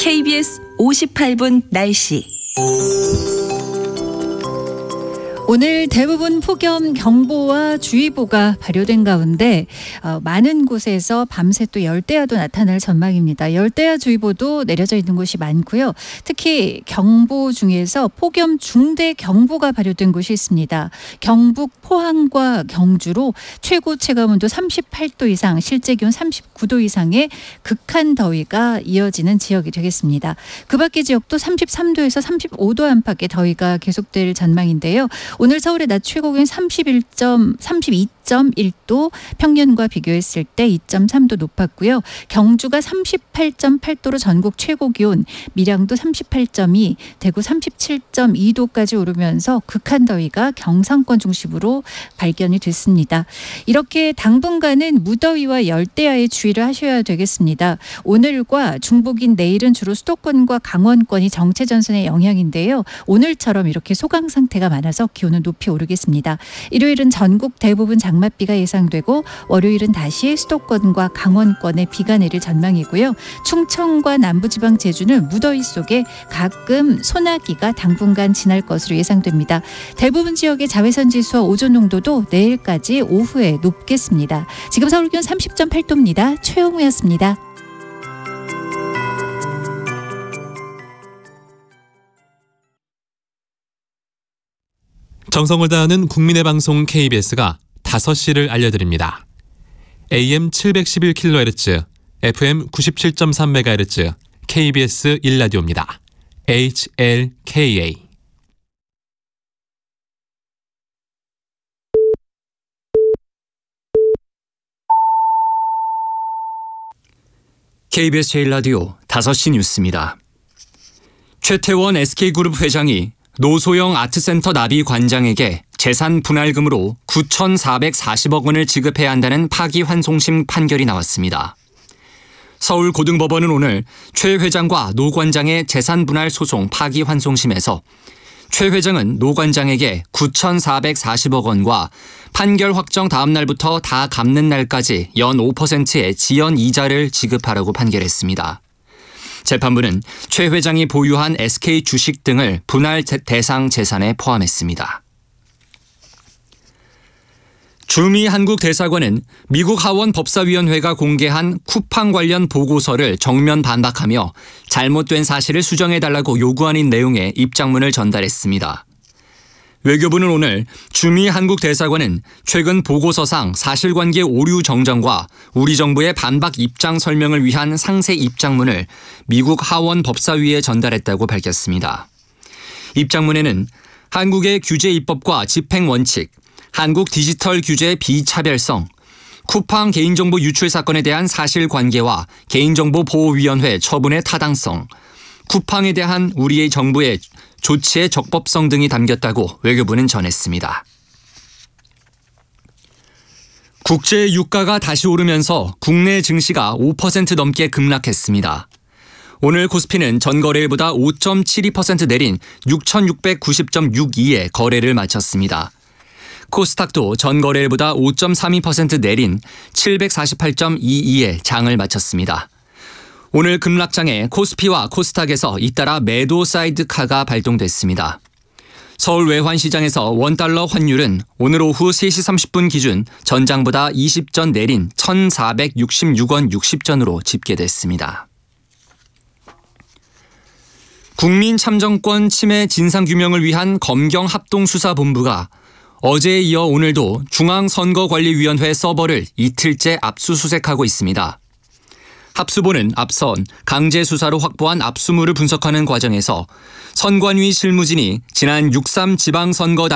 KBS 58분 날씨. 오늘 대부분 폭염 경보와 주의보가 발효된 가운데 많은 곳에서 밤새 또 열대야도 나타날 전망입니다. 열대야 주의보도 내려져 있는 곳이 많고요. 특히 경보 중에서 폭염 중대 경보가 발효된 곳이 있습니다. 경북 포항과 경주로 최고 체감온도 38도 이상, 실제 기온 39도 이상의 극한 더위가 이어지는 지역이 되겠습니다. 그 밖의 지역도 33도에서 35도 안팎의 더위가 계속될 전망인데요. 오늘 서울의 낮 최고 기온 32.1도, 평년과 비교했을 때 2.3도 높았고요. 경주가 38.8도로 전국 최고 기온, 밀양도 38.2, 대구 37.2도까지 오르면서 극한 더위가 경상권 중심으로 발견이 됐습니다. 이렇게 당분간은 무더위와 열대야에 주의를 하셔야 되겠습니다. 오늘과 중복인 내일은 주로 수도권과 강원권이 정체 전선의 영향인데요. 오늘처럼 이렇게 소강 상태가 많아서 기온은 높이 오르겠습니다. 일요일은 전국 대부분 장맛비가 예상되고 월요일은 다시 수도권과 강원권에 비가 내릴 전망이고요. 충청과 남부지방 제주는 무더위 속에 가끔 소나기가 당분간 지날 것으로 예상됩니다. 대부분 지역의 자외선 지수와 오존 농도도 내일까지 오후에 높겠습니다. 지금 서울 기온 30.8도입니다. 최영우였습니다. 정성을 다하는 국민의 방송 KBS가 5시를 알려드립니다. AM 711kHz, FM 97.3MHz, KBS 1라디오입니다. HLKA. KBS 제1라디오 5시 뉴스입니다. 최태원 SK그룹 회장이 노소영 아트센터 나비 관장에게 재산 분할금으로 9,440억 원을 지급해야 한다는 파기환송심 판결이 나왔습니다. 서울고등법원은 오늘 최 회장과 노 관장의 재산 분할 소송 파기환송심에서 최 회장은 노 관장에게 9,440억 원과 판결 확정 다음 날부터 다 갚는 날까지 연 5%의 지연 이자를 지급하라고 판결했습니다. 재판부는 최 회장이 보유한 SK 주식 등을 분할 대상 재산에 포함했습니다. 주미 한국 대사관은 미국 하원 법사위원회가 공개한 쿠팡 관련 보고서를 정면 반박하며 잘못된 사실을 수정해달라고 요구하는 내용의 입장문을 전달했습니다. 외교부는 오늘 주미 한국 대사관은 최근 보고서상 사실관계 오류 정정과 우리 정부의 반박 입장 설명을 위한 상세 입장문을 미국 하원 법사위에 전달했다고 밝혔습니다. 입장문에는 한국의 규제 입법과 집행 원칙, 한국 디지털 규제의 비차별성, 쿠팡 개인정보 유출 사건에 대한 사실관계와 개인정보보호위원회 처분의 타당성, 쿠팡에 대한 우리의 정부의 조치의 적법성 등이 담겼다고 외교부는 전했습니다. 국제 유가가 다시 오르면서 국내 증시가 5% 넘게 급락했습니다. 오늘 코스피는 전거래일보다 5.72% 내린 6,690.62에 거래를 마쳤습니다. 코스닥도 전거래일보다 5.32% 내린 748.22에 장을 마쳤습니다. 오늘 급락장에 코스피와 코스닥에서 잇따라 매도 사이드카가 발동됐습니다. 서울 외환시장에서 원달러 환율은 오늘 오후 3시 30분 기준 전장보다 20전 내린 1,466원 60전으로 집계됐습니다. 국민참정권 침해 진상규명을 위한 검경합동수사본부가 어제에 이어 오늘도 중앙선거관리위원회 서버를 이틀째 압수수색하고 있습니다. 합수본은 앞선 강제 수사로 확보한 압수물을 분석하는 과정에서 선관위 실무진이 지난 6.3 지방선거